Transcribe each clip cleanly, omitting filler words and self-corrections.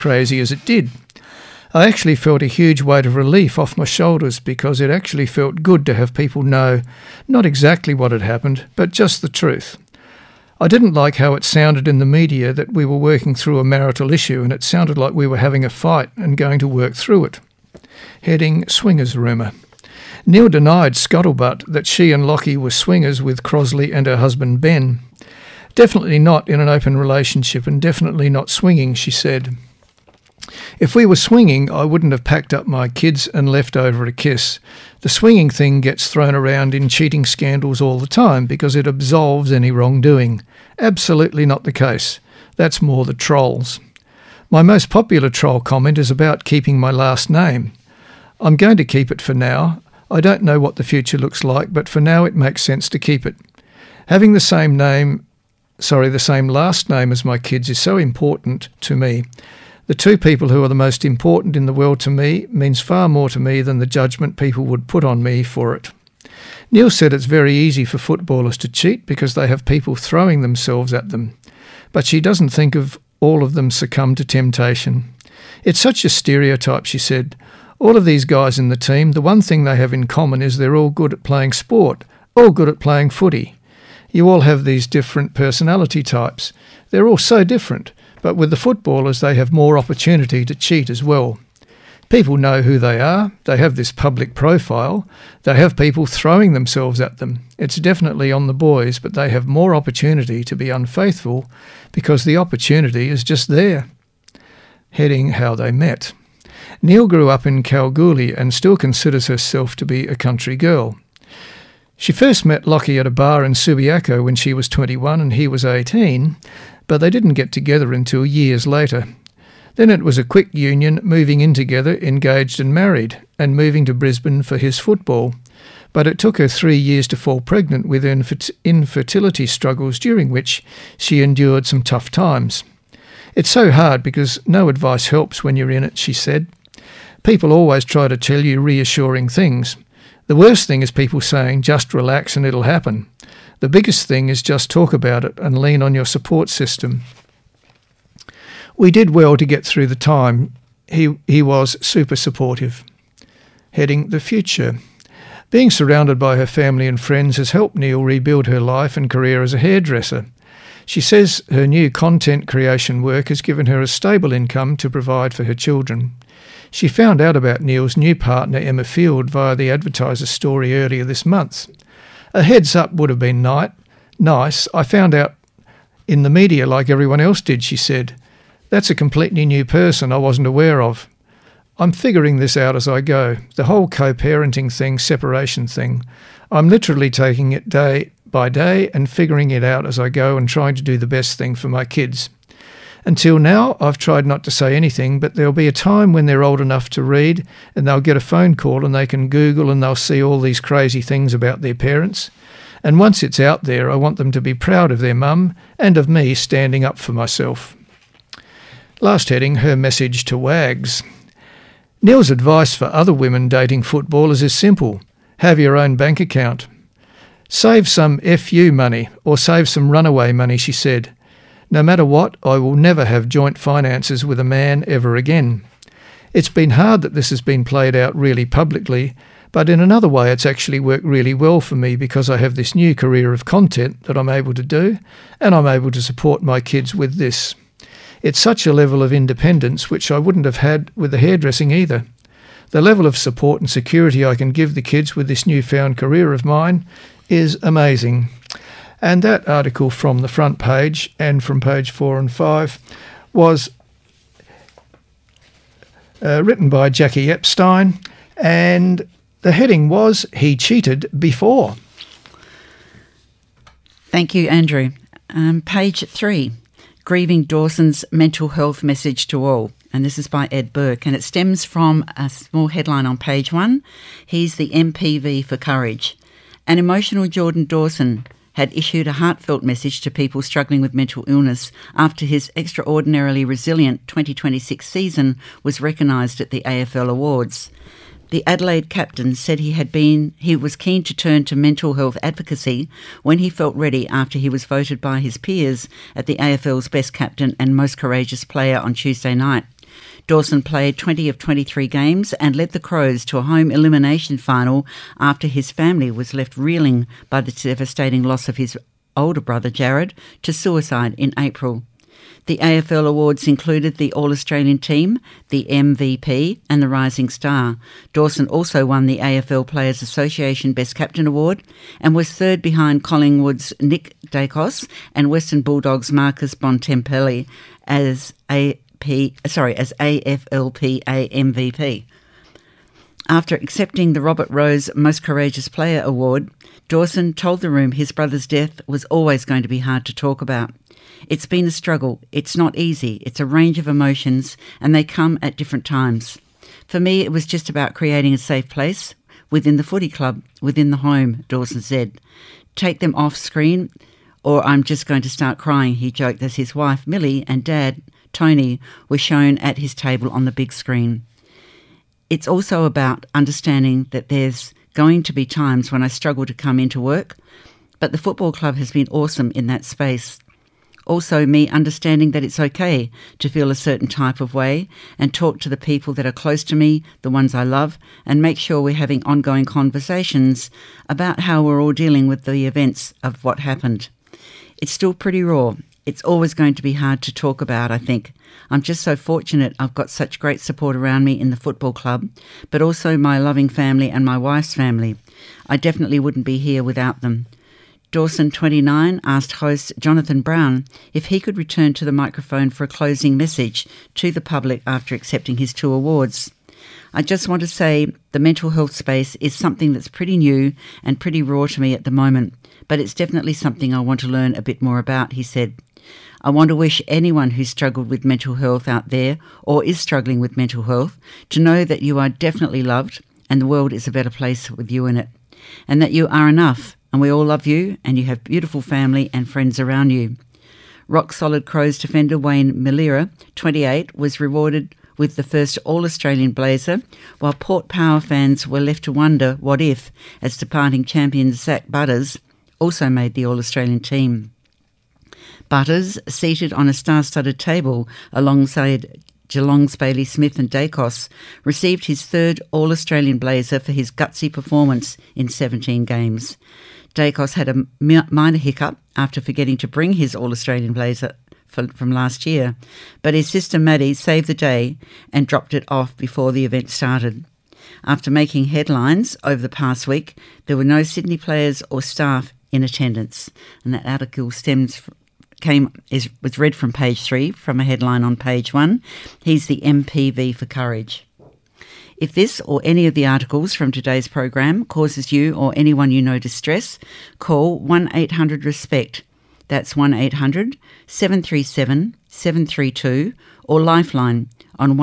crazy as it did. I actually felt a huge weight of relief off my shoulders because it actually felt good to have people know not exactly what had happened, but just the truth. I didn't like how it sounded in the media that we were working through a marital issue, and it sounded like we were having a fight and going to work through it. Heading swingers rumour. Neil denied scuttlebutt that she and Lockie were swingers with Crosley and her husband Ben. Definitely not in an open relationship and definitely not swinging, she said. If we were swinging, I wouldn't have packed up my kids and left over a kiss. The swinging thing gets thrown around in cheating scandals all the time because it absolves any wrongdoing. Absolutely not the case. That's more the trolls. My most popular troll comment is about keeping my last name. I'm going to keep it for now. I don't know what the future looks like, but for now it makes sense to keep it. Having the same last name as my kids is so important to me. The two people who are the most important in the world to me means far more to me than the judgment people would put on me for it. Neil said it's very easy for footballers to cheat because they have people throwing themselves at them. But she doesn't think all of them succumb to temptation. It's such a stereotype, she said. All of these guys in the team, the one thing they have in common is they're all good at playing sport, all good at playing footy. You all have these different personality types. They're all so different. But with the footballers, they have more opportunity to cheat as well. People know who they are. They have this public profile. They have people throwing themselves at them. It's definitely on the boys, but they have more opportunity to be unfaithful because the opportunity is just there. Heading how they met. Neil grew up in Kalgoorlie and still considers herself to be a country girl. She first met Lockie at a bar in Subiaco when she was 21 and he was 18, but they didn't get together until years later. Then it was a quick union, moving in together, engaged and married, and moving to Brisbane for his football. But it took her 3 years to fall pregnant with infertility struggles, during which she endured some tough times. It's so hard because no advice helps when you're in it, she said. People always try to tell you reassuring things. The worst thing is people saying, just relax and it'll happen. The biggest thing is just talk about it and lean on your support system. We did well to get through the time. He was super supportive. Heading the future. Being surrounded by her family and friends has helped Neil rebuild her life and career as a hairdresser. She says her new content creation work has given her a stable income to provide for her children. She found out about Neil's new partner, Emma Field, via the Advertiser story earlier this month. A heads up would have been nice. I found out in the media like everyone else did, she said. That's a completely new person I wasn't aware of. I'm figuring this out as I go. The whole co-parenting thing, separation thing. I'm literally taking it day by day and figuring it out as I go and trying to do the best thing for my kids. Until now, I've tried not to say anything, but there'll be a time when they're old enough to read and they'll get a phone call and they can Google and they'll see all these crazy things about their parents. And once it's out there, I want them to be proud of their mum and of me standing up for myself. Last heading, her message to wags. Neil's advice for other women dating footballers is simple. Have your own bank account. Save some FU money or save some runaway money, she said. No matter what, I will never have joint finances with a man ever again. It's been hard that this has been played out really publicly, but in another way it's actually worked really well for me because I have this new career of content that I'm able to do, and I'm able to support my kids with this. It's such a level of independence which I wouldn't have had with the hairdressing either. The level of support and security I can give the kids with this newfound career of mine is amazing. And that article from the front page and from page 4 and 5 was written by Jackie Epstein, and the heading was, He Cheated Before. Thank you, Andrew. Page 3, Grieving Dawson's Mental Health Message to All. And this is by Ed Burke, and it stems from a small headline on page 1. He's the MPV for Courage. An emotional Jordan Dawson had issued a heartfelt message to people struggling with mental illness after his extraordinarily resilient 2026 season was recognised at the AFL Awards. The Adelaide captain said he was keen to turn to mental health advocacy when he felt ready after he was voted by his peers at the AFL's Best Captain and Most Courageous Player on Tuesday night. Dawson played 20 of 23 games and led the Crows to a home elimination final after his family was left reeling by the devastating loss of his older brother Jared to suicide in April. The AFL awards included the All-Australian Team, the MVP and the Rising Star. Dawson also won the AFL Players Association Best Captain Award and was third behind Collingwood's Nick Dacos and Western Bulldogs' Marcus Bontempelli as AFLPA MVP. After accepting the Robert Rose Most Courageous Player Award, Dawson told the room his brother's death was always going to be hard to talk about. It's been a struggle. It's not easy. It's a range of emotions, and they come at different times. For me, it was just about creating a safe place within the footy club, within the home, Dawson said. Take them off screen, or I'm just going to start crying, he joked as his wife, Millie, and dad, Tony, were shown at his table on the big screen. It's also about understanding that there's going to be times when I struggle to come into work, but the football club has been awesome in that space. Also, me understanding that it's okay to feel a certain type of way and talk to the people that are close to me, the ones I love, and make sure we're having ongoing conversations about how we're all dealing with the events of what happened. It's still pretty raw. It's always going to be hard to talk about, I think. I'm just so fortunate I've got such great support around me in the football club, but also my loving family and my wife's family. I definitely wouldn't be here without them. Dawson, 29, asked host Jonathan Brown if he could return to the microphone for a closing message to the public after accepting his 2 awards. I just want to say the mental health space is something that's pretty new and pretty raw to me at the moment, but it's definitely something I want to learn a bit more about, he said. I want to wish anyone who's struggled with mental health out there or is struggling with mental health to know that you are definitely loved and the world is a better place with you in it, and that you are enough. And we all love you, and you have beautiful family and friends around you. Rock-solid Crows defender Wayne Milera, 28, was rewarded with the first All-Australian blazer, while Port Power fans were left to wonder what if, as departing champion Zach Butters also made the All-Australian team. Butters, seated on a star-studded table alongside Geelong's Bailey Smith and Dacos, received his third All-Australian blazer for his gutsy performance in 17 games. Dacos had a minor hiccup after forgetting to bring his All-Australian blazer from last year, but his sister Maddie saved the day and dropped it off before the event started. After making headlines over the past week, there were no Sydney players or staff in attendance, and that article was read from page 3 from a headline on page 1. He's the MPV for Courage. If this or any of the articles from today's program causes you or anyone you know distress, call 1-800-RESPECT. That's 1-800-737-732 or Lifeline on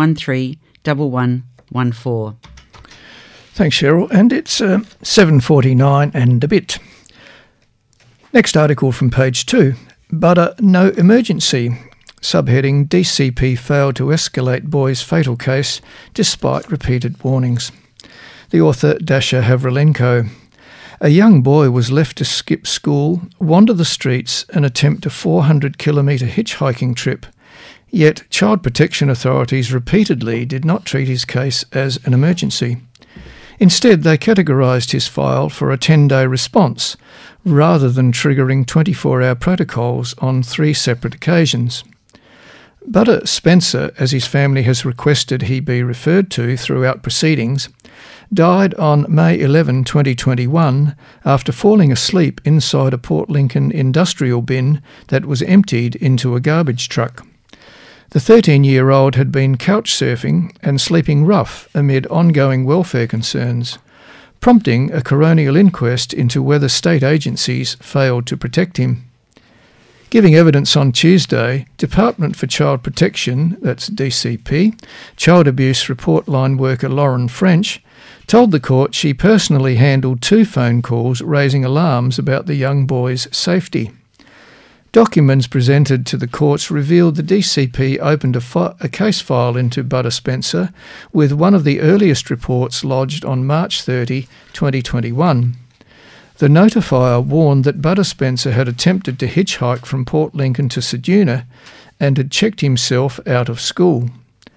131114. Thanks, Cheryl. And it's 7:49 and a bit. Next article from page 2. Butter no emergency. Subheading, DCP failed to escalate boy's fatal case despite repeated warnings. The author, Dasha Havrilenko. A young boy was left to skip school, wander the streets and attempt a 400-kilometre hitchhiking trip. Yet child protection authorities repeatedly did not treat his case as an emergency. Instead, they categorised his file for a 10-day response, rather than triggering 24-hour protocols on 3 separate occasions. Butter Spencer, as his family has requested he be referred to throughout proceedings, died on May 11, 2021 after falling asleep inside a Port Lincoln industrial bin that was emptied into a garbage truck. The 13-year-old had been couch surfing and sleeping rough amid ongoing welfare concerns, prompting a coronial inquest into whether state agencies failed to protect him. Giving evidence on Tuesday, Department for Child Protection, that's DCP, Child Abuse Report Line worker Lauren French, told the court she personally handled 2 phone calls raising alarms about the young boy's safety. Documents presented to the courts revealed the DCP opened a case file into Butter Spencer with one of the earliest reports lodged on March 30, 2021. The notifier warned that Butter Spencer had attempted to hitchhike from Port Lincoln to Ceduna and had checked himself out of school.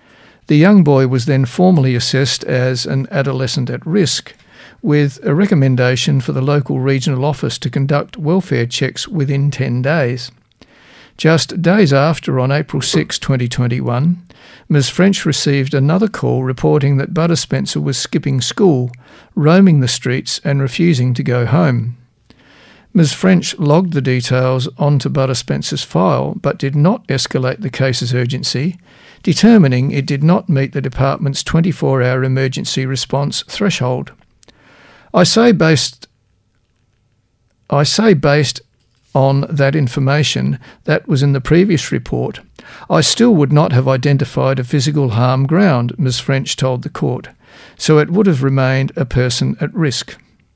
The young boy was then formally assessed as an adolescent at risk, with a recommendation for the local regional office to conduct welfare checks within 10 days. Just days after, on April 6, 2021, Ms French received another call reporting that Butter Spencer was skipping school, roaming the streets and refusing to go home. Ms French logged the details onto Butter Spencer's file but did not escalate the case's urgency, determining it did not meet the department's 24-hour emergency response threshold. I say based on that information that was in the previous report, I still would not have identified a physical harm ground, Ms French told the court, so it would have remained a person at risk.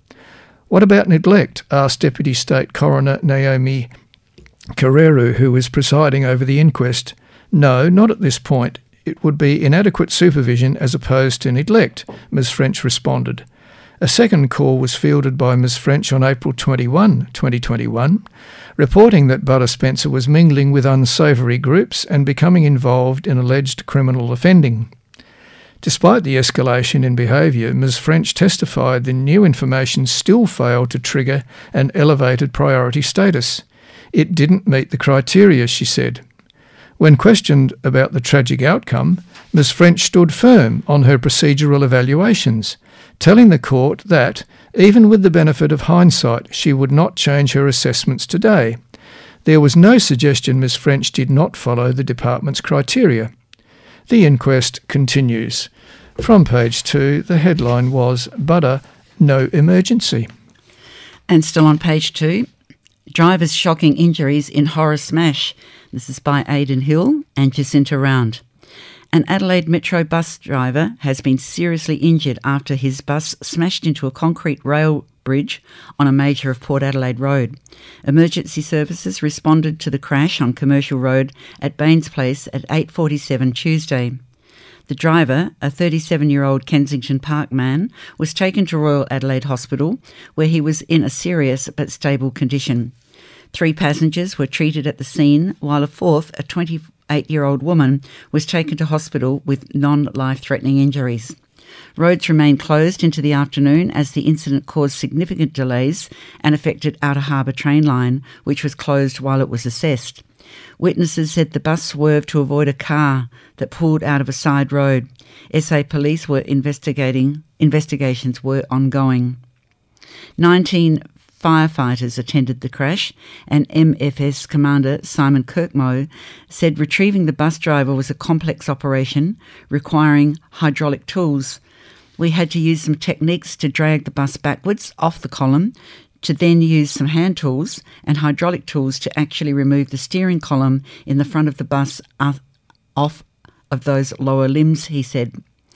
What about neglect? Asked Deputy State Coroner Naomi Carreru, who was presiding over the inquest. No, not at this point. It would be inadequate supervision as opposed to neglect, Ms French responded. A second call was fielded by Ms French on April 21, 2021, reporting that Butter Spencer was mingling with unsavoury groups and becoming involved in alleged criminal offending. Despite the escalation in behaviour, Ms French testified the new information still failed to trigger an elevated priority status. It didn't meet the criteria, she said. When questioned about the tragic outcome, Ms French stood firm on her procedural evaluations, telling the court that, even with the benefit of hindsight, she would not change her assessments today. There was no suggestion Ms French did not follow the department's criteria. The inquest continues. From page 2, the headline was, Butter, no emergency. And still on page 2, driver's shocking injuries in horror smash. This is by Aidan Hill and Jacinta Round. An Adelaide Metro bus driver has been seriously injured after his bus smashed into a concrete rail bridge on a major of Port Adelaide Road. Emergency services responded to the crash on Commercial Road at Baines Place at 8:47 Tuesday. The driver, a 37-year-old Kensington Park man, was taken to Royal Adelaide Hospital, where he was in a serious but stable condition. 3 passengers were treated at the scene, while a fourth, a 28-year-old woman, was taken to hospital with non-life-threatening injuries. Roads remained closed into the afternoon as the incident caused significant delays and affected Outer Harbour train line, which was closed while it was assessed. Witnesses said the bus swerved to avoid a car that pulled out of a side road. SA police were investigations were ongoing. 19 firefighters attended the crash, and MFS Commander Simon Kirkmo said retrieving the bus driver was a complex operation requiring hydraulic tools. We had to use some techniques to drag the bus backwards off the column, to then use some hand tools and hydraulic tools to actually remove the steering column in the front of the bus off of those lower limbs, he said.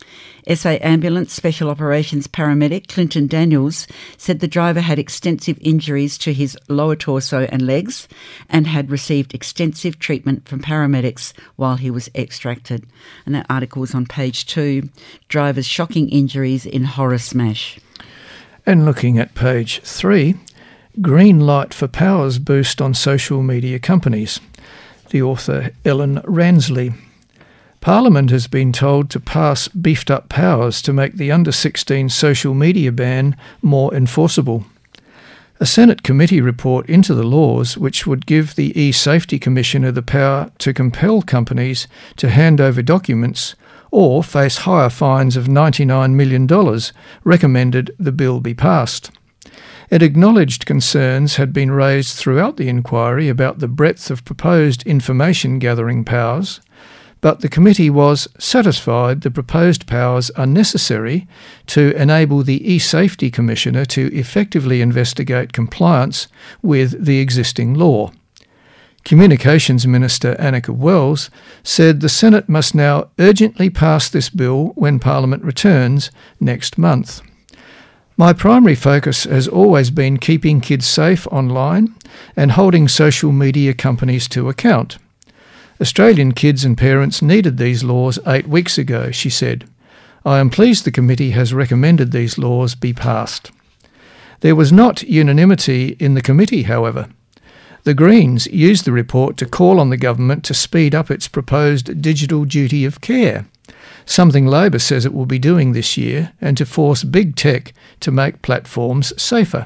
SA Ambulance Special Operations paramedic Clinton Daniels said the driver had extensive injuries to his lower torso and legs and had received extensive treatment from paramedics while he was extracted. And that article is on page 2, Driver's Shocking Injuries in Horror Smash. And looking at page 3, Green Light for Powers boost on social media companies. The author Ellen Ransley. Parliament has been told to pass beefed-up powers to make the under-16 social media ban more enforceable. A Senate committee report into the laws, which would give the e-Safety Commissioner the power to compel companies to hand over documents or face higher fines of $99 million, recommended the bill be passed. It acknowledged concerns had been raised throughout the inquiry about the breadth of proposed information-gathering powers, but the committee was satisfied the proposed powers are necessary to enable the e-Safety Commissioner to effectively investigate compliance with the existing law. Communications Minister Annika Wells said the Senate must now urgently pass this bill when Parliament returns next month. My primary focus has always been keeping kids safe online and holding social media companies to account. Australian kids and parents needed these laws 8 weeks ago, she said. I am pleased the committee has recommended these laws be passed. There was not unanimity in the committee, however. The Greens used the report to call on the government to speed up its proposed digital duty of care. something Labor says it will be doing this year, and to force big tech to make platforms safer.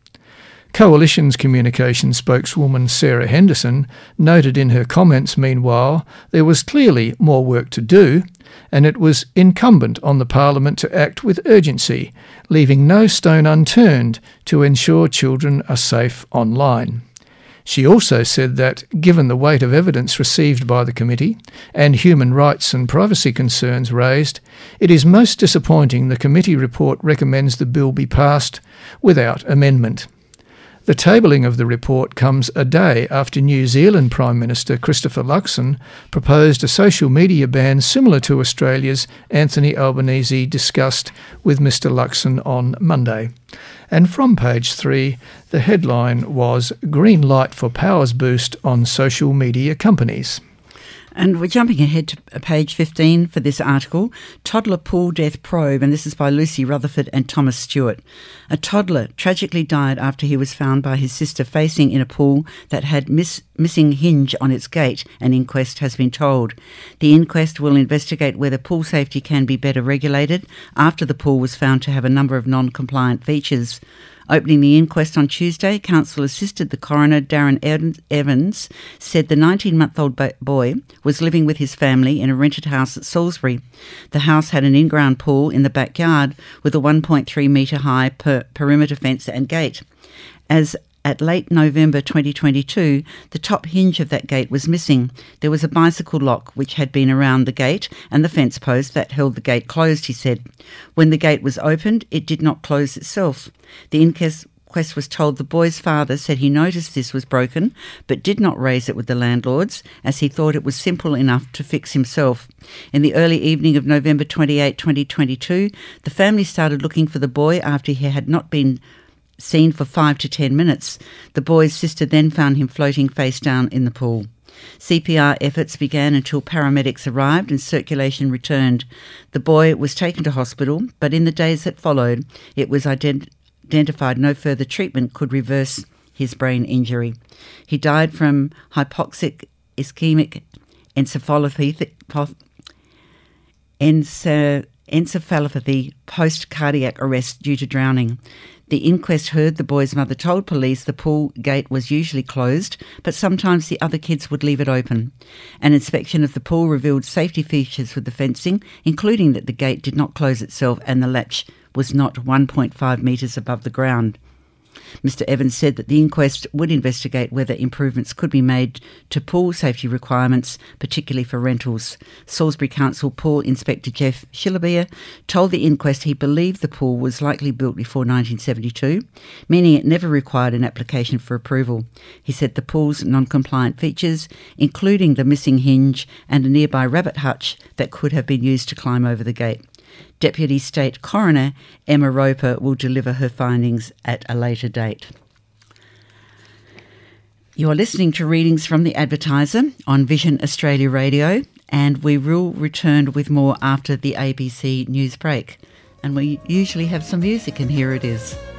Coalition's communications spokeswoman Sarah Henderson noted in her comments, meanwhile, there was clearly more work to do, and it was incumbent on the Parliament to act with urgency, leaving no stone unturned to ensure children are safe online. She also said that, given the weight of evidence received by the committee and human rights and privacy concerns raised, it is most disappointing the committee report recommends the bill be passed without amendment. The tabling of the report comes a day after New Zealand Prime Minister Christopher Luxon proposed a social media ban similar to Australia's Anthony Albanese discussed with Mr Luxon on Monday. And from page 3, the headline was Green Light for Powers Boost on Social Media Companies. And we're jumping ahead to page 15 for this article, Toddler Pool Death Probe, and this is by Lucy Rutherford and Thomas Stewart. A toddler tragically died after he was found by his sister facing in a pool that had missing hinge on its gate, an inquest has been told. The inquest will investigate whether pool safety can be better regulated after the pool was found to have a number of non-compliant features. Opening the inquest on Tuesday, counsel assisted the coroner, Darren Evans, said the 19-month-old boy was living with his family in a rented house at Salisbury. The house had an in-ground pool in the backyard with a 1.3-metre high perimeter fence and gate. As at late November 2022, the top hinge of that gate was missing. There was a bicycle lock which had been around the gate and the fence post that held the gate closed, he said. When the gate was opened, it did not close itself. The inquest was told the boy's father said he noticed this was broken but did not raise it with the landlords as he thought it was simple enough to fix himself. In the early evening of November 28, 2022, the family started looking for the boy after he had not been seen for 5 to 10 minutes. The boy's sister then found him floating face down in the pool. CPR efforts began until paramedics arrived and circulation returned. The boy was taken to hospital, but in the days that followed, it was identified no further treatment could reverse his brain injury. He died from hypoxic ischemic encephalopathy post-cardiac arrest due to drowning. The inquest heard the boy's mother told police the pool gate was usually closed, but sometimes the other kids would leave it open. An inspection of the pool revealed safety features with the fencing, including that the gate did not close itself and the latch was not 1.5 metres above the ground. Mr Evans said that the inquest would investigate whether improvements could be made to pool safety requirements, particularly for rentals. Salisbury Council Pool Inspector Jeff Schillebeer told the inquest he believed the pool was likely built before 1972, meaning it never required an application for approval. He said the pool's non-compliant features, including the missing hinge and a nearby rabbit hutch that could have been used to climb over the gate. Deputy State Coroner Emma Roper will deliver her findings at a later date. You are listening to readings from The Advertiser on Vision Australia Radio, and we will return with more after the ABC news break. And we usually have some music, and here it is.